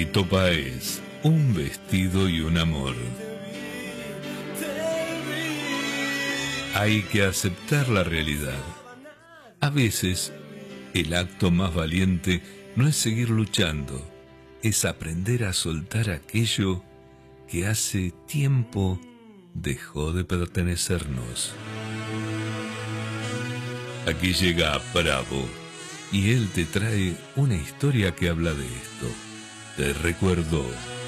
Fito Páez, un vestido y un amor. Hay que aceptar la realidad. A veces, el acto más valiente no es seguir luchando, es aprender a soltar aquello que hace tiempo dejó de pertenecernos. Aquí llega Bravo, y él te trae una historia que habla de esto. Te recuerdo.